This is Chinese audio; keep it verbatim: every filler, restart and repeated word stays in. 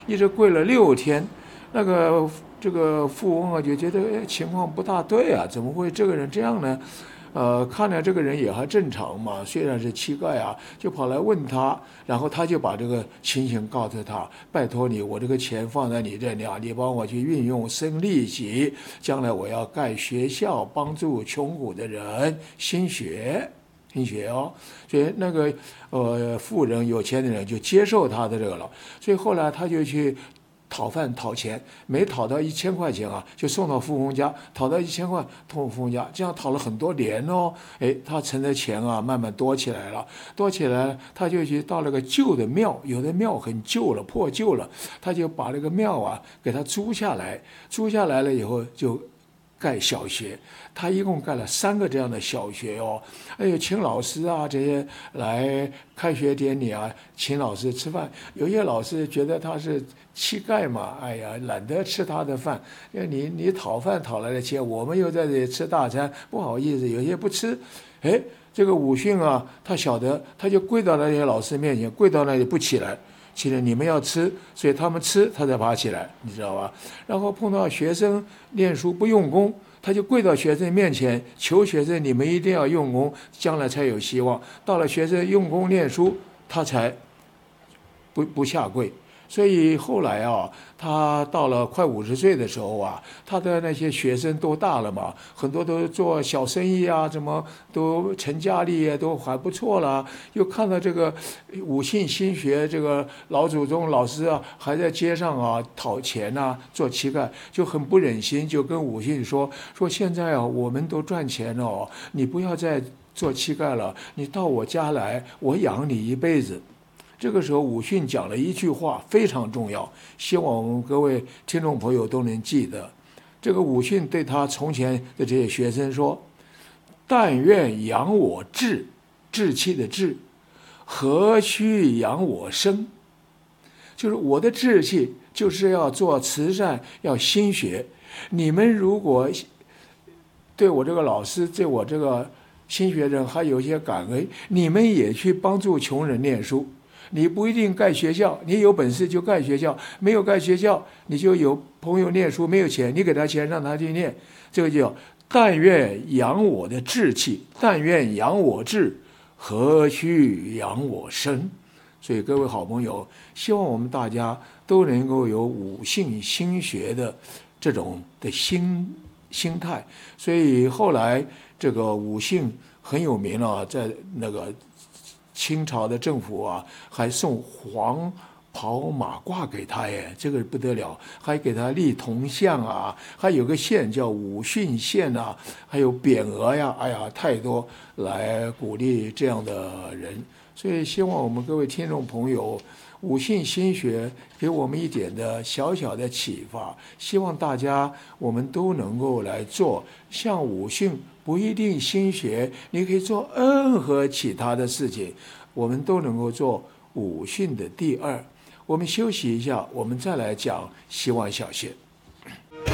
一直跪了六天。那个这个富翁啊就觉得哎情况不大对啊，怎么会这个人这样呢？呃，看来这个人也还正常嘛，虽然是乞丐啊，就跑来问他，然后他就把这个情形告诉他，拜托你，我这个钱放在你这里啊，你帮我去运用生利息，将来我要盖学校，帮助穷苦的人兴学。听学哦，所以那个呃富人有钱的人就接受他的这个了，所以后来他就去讨饭讨钱，每讨到一千块钱啊，就送到富翁家，讨到一千块送富翁家，这样讨了很多年哦，哎，他存的钱啊慢慢多起来了，多起来了，他就去到了个旧的庙，有的庙很旧了，破旧了，他就把那个庙啊给他租下来，租下来了以后就盖小学，他一共盖了三个这样的小学哦，还有请老师啊这些来开学典礼啊，请老师吃饭。有些老师觉得他是乞丐嘛，哎呀，懒得吃他的饭，因为你你讨饭讨来的钱，我们又在这里吃大餐，不好意思，有些不吃。哎，这个武训啊，他晓得，他就跪到那些老师面前，跪到那里不起来。起来，你们要吃，所以他们吃，他才爬起来，你知道吧？然后碰到学生念书不用功，他就跪到学生面前求学生：你们一定要用功，将来才有希望。到了学生用功念书，他才不不下跪。所以后来啊，他到了快五十岁的时候啊，他的那些学生都大了嘛，很多都做小生意啊，怎么都成家立业，都还不错了。又看到这个武信新学这个老祖宗老师啊，还在街上啊讨钱啊，做乞丐，就很不忍心，就跟武信说说现在啊，我们都赚钱了哦，你不要再做乞丐了，你到我家来，我养你一辈子。这个时候，武训讲了一句话非常重要，希望我们各位听众朋友都能记得。这个武训对他从前的这些学生说：“但愿养我志，志气的志，何须养我生？”就是我的志气就是要做慈善，要兴学。你们如果对我这个老师，对我这个新学生还有一些感恩，你们也去帮助穷人念书。你不一定盖学校，你有本事就盖学校，没有盖学校，你就有朋友念书没有钱，你给他钱让他去念，这个叫但愿养我的志气，但愿养我志，何须养我身？所以各位好朋友，希望我们大家都能够有武信兴学的这种的心心态。所以后来这个武信很有名了，在那个清朝的政府啊，还送黄袍马褂给他耶，这个不得了，还给他立铜像啊，还有个县叫武训县啊，还有匾额呀，哎呀，太多来鼓励这样的人。所以希望我们各位听众朋友，武信新学给我们一点的小小的启发，希望大家我们都能够来做。像武训不一定新学，你可以做任何其他的事情，我们都能够做武训的第二。我们休息一下，我们再来讲希望小学。